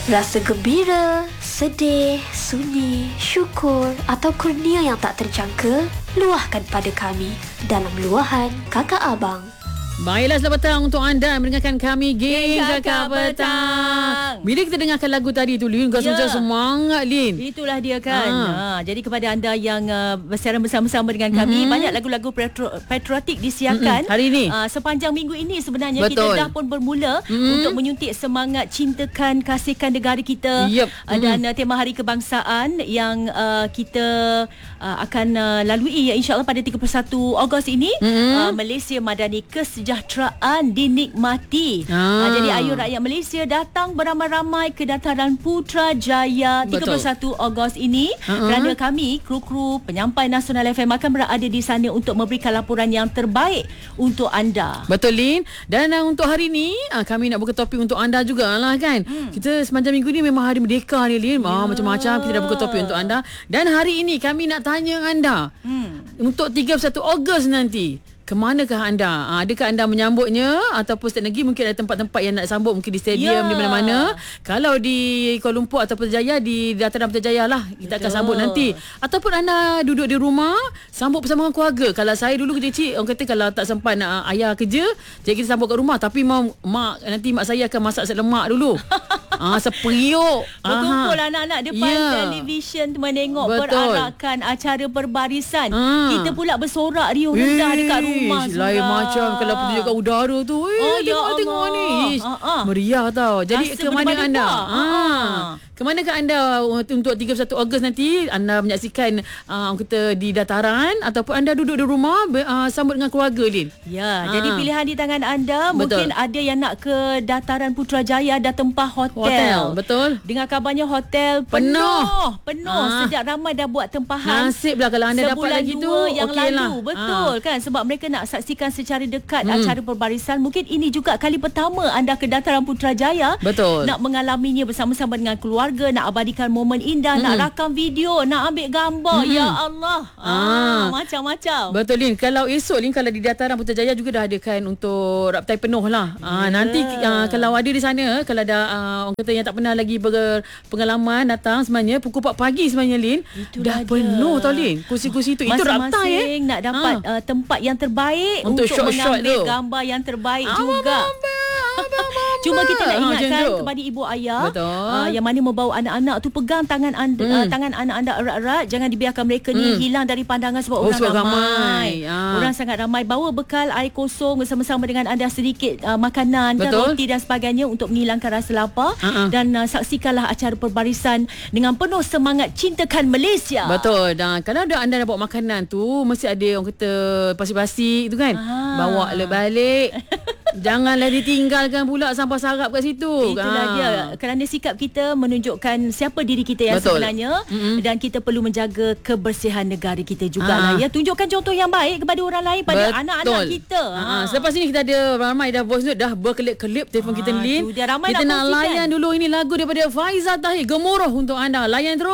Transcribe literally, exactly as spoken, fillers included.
Rasa gembira, sedih, sunyi, syukur atau kurnia yang tak terjangka, luahkan pada kami dalam luahan Kakak Abang. Baiklah, selamat petang untuk anda mendengarkan kami Geng Kakak Kakak Petang. Bila kita dengarkan lagu tadi tu, Lin, kau Ya. macam semangat, Lin. Itulah dia kan. Ha. Ha, jadi kepada anda yang uh, bersiaran bersama-sama dengan kami, Mm-hmm. banyak lagu-lagu patro- patriotik disiarkan. Mm-mm. Hari ni. Uh, sepanjang minggu ini sebenarnya Betul. kita dah pun bermula Mm-mm. untuk menyuntik semangat cintakan, kasihkan negara kita. Yep. Uh, dan uh, tema Hari Kebangsaan yang uh, kita uh, akan uh, lalui ya, insya-Allah pada tiga puluh satu Ogos ini. Mm-hmm. Uh, Malaysia Madani Kesejahteraan dinikmati. Ah. Uh, jadi ayo rakyat Malaysia datang beramai-ramai ke dataran Putrajaya tiga puluh satu Ogos ini. Uh-huh. Kerana kami kru-kru penyampai Nasional F M akan berada di sana untuk memberikan laporan yang terbaik untuk anda. Betul, Lin. Dan uh, untuk hari ni uh, kami nak buka topik untuk anda jugalah kan. Hmm. Kita sepanjang minggu ni memang hari merdeka ni, Lin. Ah, macam-macam kita dah buka topik untuk anda. Dan hari ini kami nak tanya anda. Hmm. Untuk tiga puluh satu Ogos nanti, ke manakah anda? Ha, adakah anda menyambutnya ataupun start lagi mungkin ada tempat-tempat yang nak sambut, mungkin di stadium, Ya. di mana-mana. Kalau di Kuala Lumpur atau Putrajaya, di dataran Putrajaya lah kita akan Betul. sambut nanti. Ataupun anda duduk di rumah sambut bersama dengan keluarga. Kalau saya dulu kecil-kecil, orang kata kalau tak sempat nak uh, ayah kerja, jadi kita sambut kat rumah, tapi mau mak nanti mak saya akan masak set lemak dulu. Ah, seperiuk. Berkumpul Aha. anak-anak depan Ya. televisyen menengok Betul. perarakan acara berbarisan. Ah. Kita pula bersorak riuh rendah dekat rumah. Ish, lain sudah. macam kalau pertunjukan udara tu. Eh, Oh, ya tengok, tengok Allah. ni. Ish, Ah, ah. meriah tau. Jadi Rasa ke mana berdebar-debar. anda? Ah, Ha. ah. Ke manakah anda untuk tiga puluh satu Ogos nanti? Anda menyaksikan uh, kita di dataran ataupun anda duduk di rumah uh, sambut dengan keluarga, Lin? Ya, Ah. jadi pilihan di tangan anda. Betul. Mungkin ada yang nak ke dataran Putrajaya, dah tempah hotel. Hotel, betul. Dengar kabarnya hotel Penuh. penuh. Penuh. Ah. Sejak ramai dah buat tempahan. Nasib lah kalau anda dapat Sebulan lagi tu. dua yang okey lalu. lah. Betul Ah. kan? Sebab mereka nak saksikan secara dekat Hmm. acara perbarisan. Mungkin ini juga kali pertama anda ke dataran Putrajaya. Betul. Nak mengalaminya bersama-sama dengan keluarga, nak abadikan momen indah, Mm-mm. nak rakam video, nak ambil gambar. Mm-mm. Ya Allah. Ah, Ah. macam-macam. Betul, Lin. Kalau esok, Lin, kalau di dataran Putrajaya juga dah adakan untuk raptai penuh lah. Ah, Ya. nanti uh, kalau ada di sana, kalau ada uh, orang kata yang tak pernah lagi berpengalaman datang sebenarnya pukul empat pagi sebenarnya, Lin. Itulah dah dia. penuh tau, Lin. Kursi-kursi tu. Itu raptai Masing-masing eh. nak dapat Ah. uh, tempat yang terbaik Untuk untuk, shot-shot mengambil tu. gambar yang terbaik Abang, juga. abang, abang, Cuma kita nak Ah, macam ingatkan tu. kepada ibu ayah Betul. uh, yang mana membawa anak-anak tu, pegang tangan anda, Hmm. uh, tangan anak anda erat-erat, jangan dibiarkan mereka ni Hmm. hilang dari pandangan sebab Oh, orang sebab ramai. ramai. Ah. Orang sangat ramai. Bawa bekal air kosong bersama-sama dengan anda, sedikit uh, makanan, kan, Betul. roti dan sebagainya untuk menghilangkan rasa lapar. Ah, ah. Dan uh, saksikanlah acara perbarisan dengan penuh semangat cintakan Malaysia. Betul. Dan kalau ada anda nak bawa makanan tu, mesti ada orang kata plastik-plastik tu kan. Ah. Bawa le balik. Janganlah ditinggalkan pula sampah sarap kat situ. Itulah Ah. dia. Kerana sikap kita menunjukkan siapa diri kita yang Betul. sebenarnya. Mm-mm. Dan kita perlu menjaga kebersihan negara kita jugalah. Ah. Ya, tunjukkan contoh yang baik kepada orang lain, pada Betul. anak-anak kita. Ha. Selepas ini kita ada ramai dah voice note, dah berkelip-kelip telefon kita, Ah, Lin. tu dia, ramai Kita nak nak kongsikan. layan dulu ini lagu daripada Faizal Tahir, Gemuruh untuk anda. Layan terus.